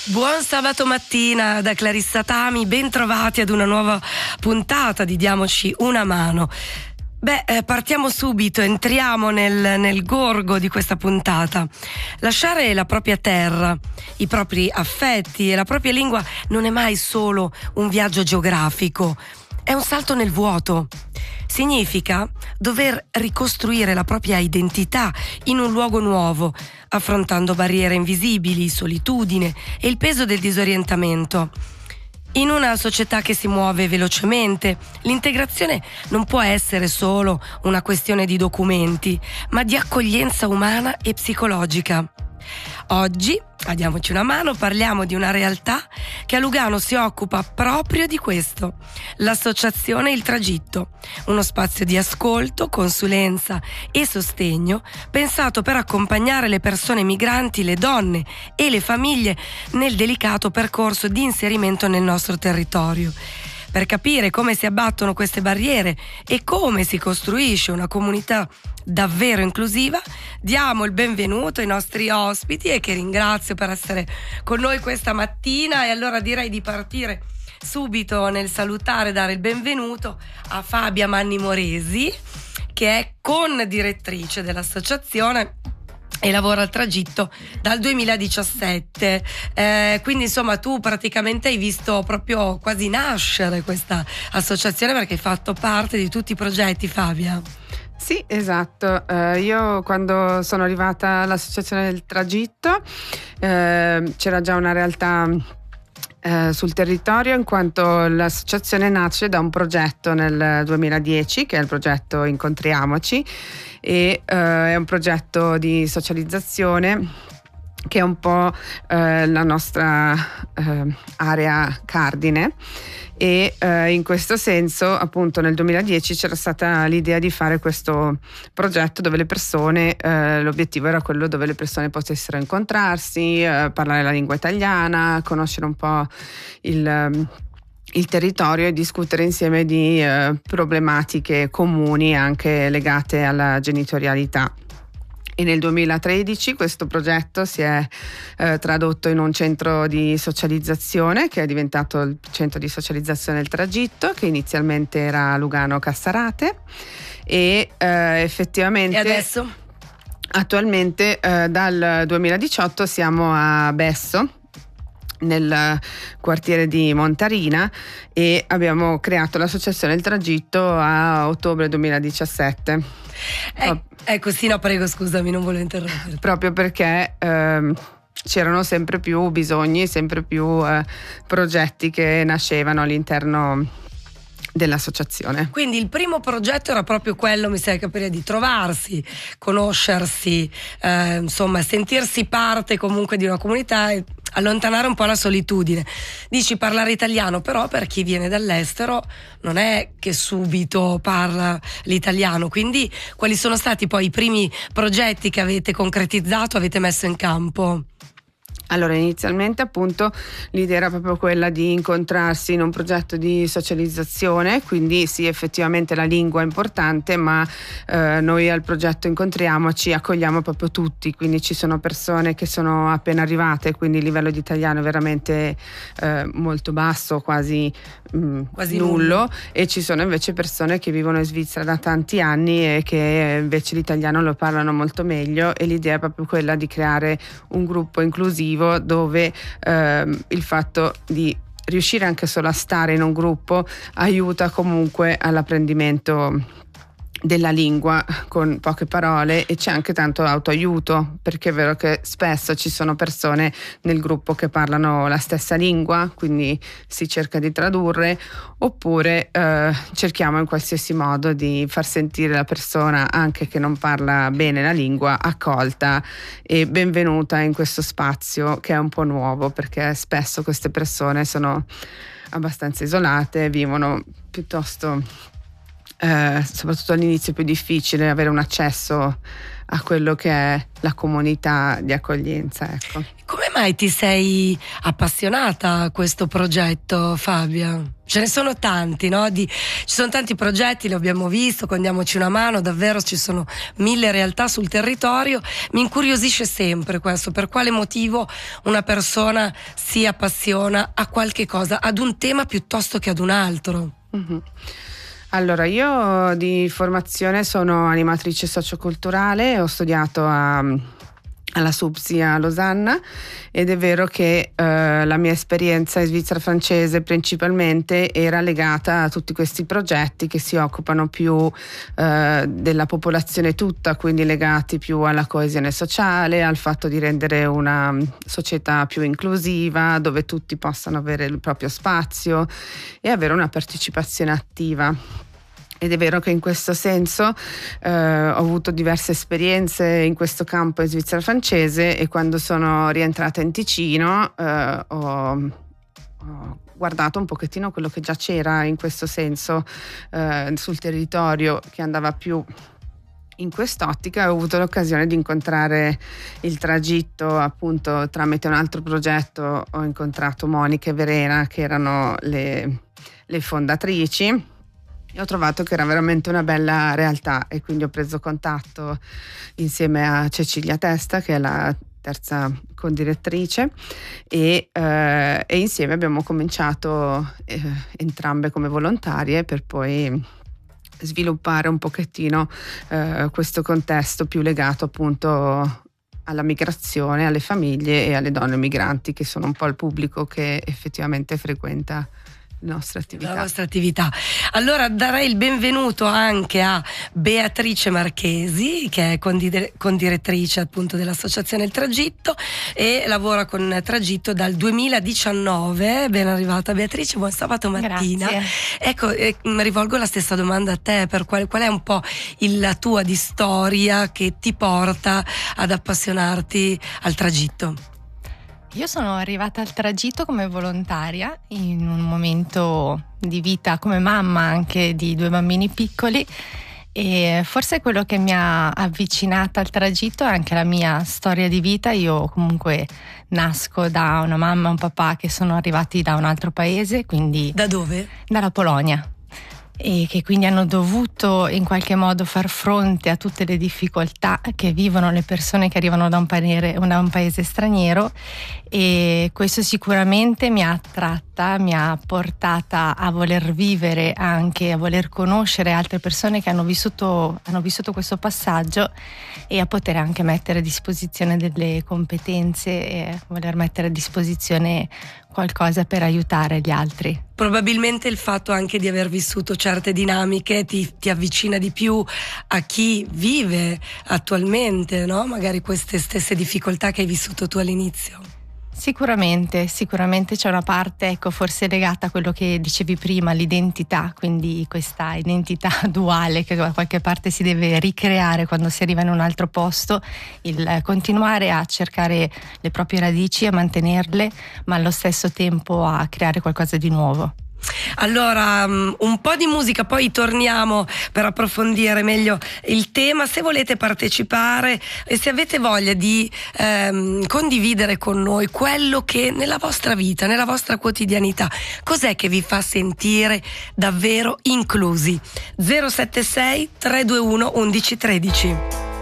Buon sabato mattina da Clarissa Tami, ben trovati ad una nuova puntata di Diamoci una mano. Partiamo subito, entriamo nel gorgo di questa puntata. Lasciare la propria terra, i propri affetti e la propria lingua non è mai solo un viaggio geografico, è un salto nel vuoto. Significa dover ricostruire la propria identità in un luogo nuovo, affrontando barriere invisibili, solitudine e il peso del disorientamento. In una società che si muove velocemente, l'integrazione non può essere solo una questione di documenti, ma di accoglienza umana e psicologica. Oggi, a Diamoci una mano, parliamo di una realtà che a Lugano si occupa proprio di questo: l'associazione Il Tragitto, uno spazio di ascolto, consulenza e sostegno pensato per accompagnare le persone migranti, le donne e le famiglie nel delicato percorso di inserimento nel nostro territorio. Per capire come si abbattono queste barriere e come si costruisce una comunità davvero inclusiva, diamo il benvenuto ai nostri ospiti, e che ringrazio per essere con noi questa mattina. E allora direi di partire subito nel salutare, dare il benvenuto a Fabia Manni Moresi, che è con-direttrice dell'associazione e lavora al Tragitto dal 2017, quindi insomma tu praticamente hai visto proprio quasi nascere questa associazione, perché hai fatto parte di tutti i progetti, Fabia. Sì, esatto. Io quando sono arrivata all'associazione del Tragitto c'era già una realtà sul territorio, in quanto l'associazione nasce da un progetto nel 2010, che è il progetto Incontriamoci, e è un progetto di socializzazione che è un po' la nostra area cardine. E in questo senso, appunto, nel 2010 c'era stata l'idea di fare questo progetto dove le persone, l'obiettivo era quello dove le persone potessero incontrarsi, parlare la lingua italiana, conoscere un po' il territorio e discutere insieme di problematiche comuni anche legate alla genitorialità. E nel 2013 questo progetto si è tradotto in un centro di socializzazione, che è diventato il centro di socializzazione del Tragitto, che inizialmente era a Lugano Cassarate, e effettivamente... E adesso? Attualmente dal 2018 siamo a Besso, nel quartiere di Montarina, e abbiamo creato l'associazione Il Tragitto a ottobre 2017. Ecco, sì, no, prego, scusami, non volevo interrompere. Proprio perché c'erano sempre più bisogni, sempre più progetti che nascevano all'interno dell'associazione. Quindi il primo progetto era proprio quello, mi sa capire, di trovarsi, conoscersi, insomma sentirsi parte comunque di una comunità e allontanare un po' la solitudine. Dici parlare italiano, però per chi viene dall'estero non è che subito parla l'italiano, quindi quali sono stati poi i primi progetti che avete concretizzato, avete messo in campo? Allora, inizialmente appunto l'idea era proprio quella di incontrarsi in un progetto di socializzazione, quindi sì, effettivamente la lingua è importante, ma noi al progetto Incontriamoci accogliamo proprio tutti, quindi ci sono persone che sono appena arrivate, quindi il livello di italiano è veramente molto basso, quasi nullo, e ci sono invece persone che vivono in Svizzera da tanti anni e che invece l'italiano lo parlano molto meglio, e l'idea è proprio quella di creare un gruppo inclusivo dove il fatto di riuscire anche solo a stare in un gruppo aiuta comunque all'apprendimento della lingua con poche parole, e c'è anche tanto autoaiuto, perché è vero che spesso ci sono persone nel gruppo che parlano la stessa lingua, quindi si cerca di tradurre, oppure cerchiamo in qualsiasi modo di far sentire la persona, anche che non parla bene la lingua, accolta e benvenuta in questo spazio che è un po' nuovo, perché spesso queste persone sono abbastanza isolate, vivono piuttosto soprattutto all'inizio è più difficile avere un accesso a quello che è la comunità di accoglienza, ecco. Come mai ti sei appassionata a questo progetto, Fabia? Ce ne sono tanti, no? Ci sono tanti progetti, li abbiamo visto, con Diamoci una mano, davvero ci sono 1000 realtà sul territorio. Mi incuriosisce sempre questo, per quale motivo una persona si appassiona a qualche cosa, ad un tema piuttosto che ad un altro. Mm-hmm. Allora, io di formazione sono animatrice socioculturale, ho studiato alla SUPSI a Losanna, ed è vero che la mia esperienza in Svizzera francese principalmente era legata a tutti questi progetti che si occupano più della popolazione tutta, quindi legati più alla coesione sociale, al fatto di rendere una società più inclusiva, dove tutti possano avere il proprio spazio e avere una partecipazione attiva. Ed è vero che in questo senso ho avuto diverse esperienze in questo campo in Svizzera francese, e quando sono rientrata in Ticino ho guardato un pochettino quello che già c'era in questo senso sul territorio, che andava più in quest'ottica. Ho avuto l'occasione di incontrare il Tragitto, appunto tramite un altro progetto. Ho incontrato Monica e Verena, che erano le fondatrici, e ho trovato che era veramente una bella realtà, e quindi ho preso contatto insieme a Cecilia Testa, che è la terza condirettrice, e insieme abbiamo cominciato entrambe come volontarie, per poi sviluppare un pochettino questo contesto più legato appunto alla migrazione, alle famiglie e alle donne migranti, che sono un po' il pubblico che effettivamente frequenta la vostra attività. Allora darei il benvenuto anche a Beatrice Marchesi, che è condirettrice appunto dell'associazione Il Tragitto e lavora con Tragitto dal 2019. Ben arrivata Beatrice, buon sabato mattina. Grazie. Ecco, rivolgo la stessa domanda a te, per qual è un po' la tua di storia che ti porta ad appassionarti al Tragitto? Io sono arrivata al Tragitto come volontaria in un momento di vita come mamma anche di 2 bambini piccoli, e forse quello che mi ha avvicinata al Tragitto è anche la mia storia di vita. Io comunque nasco da una mamma e un papà che sono arrivati da un altro paese, quindi... Da dove? Dalla Polonia. E che quindi hanno dovuto in qualche modo far fronte a tutte le difficoltà che vivono le persone che arrivano da un paese straniero, e questo sicuramente mi ha attratta, mi ha portata a voler vivere, anche a voler conoscere altre persone che hanno vissuto questo passaggio, e a poter anche mettere a disposizione delle competenze e voler mettere a disposizione qualcosa per aiutare gli altri. Probabilmente il fatto anche di aver vissuto certe dinamiche ti avvicina di più a chi vive attualmente, no? Magari queste stesse difficoltà che hai vissuto tu all'inizio. Sicuramente c'è una parte, ecco, forse legata a quello che dicevi prima, l'identità, quindi questa identità duale che da qualche parte si deve ricreare quando si arriva in un altro posto, il continuare a cercare le proprie radici, a mantenerle, ma allo stesso tempo a creare qualcosa di nuovo. Allora, un po' di musica, poi torniamo per approfondire meglio il tema. Se volete partecipare e se avete voglia di condividere con noi quello che nella vostra vita, nella vostra quotidianità, cos'è che vi fa sentire davvero inclusi? 076 321 1113.